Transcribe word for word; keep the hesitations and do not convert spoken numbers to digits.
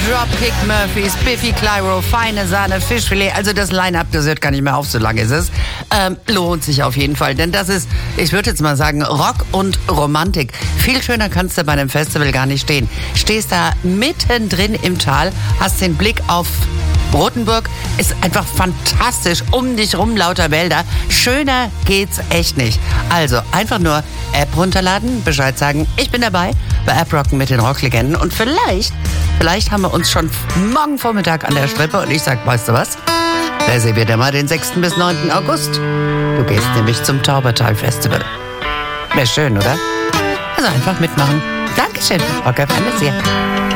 Dropkick Murphys, Biffy Clyro, feine Sahne, Fischfilet. Also das Line-Up, das hört gar nicht mehr auf, so lange ist es. Ähm, lohnt sich auf jeden Fall, denn das ist, ich würde jetzt mal sagen, Rock und Romantik. Viel schöner kannst du bei einem Festival gar nicht stehen. Stehst da mittendrin im Tal, hast den Blick auf Rothenburg, ist einfach fantastisch. Um dich rum lauter Wälder. Schöner geht's echt nicht. Also einfach nur App runterladen, Bescheid sagen, ich bin dabei bei App Rocken mit den Rocklegenden. Und vielleicht, vielleicht haben wir uns schon morgen Vormittag an der Strippe und ich sag, weißt du was? Da sehen wir dann mal den sechsten bis neunten August. Du gehst nämlich zum Taubertal Festival. Wäre schön, oder? Also einfach mitmachen. Dankeschön, Rocker Fantasia.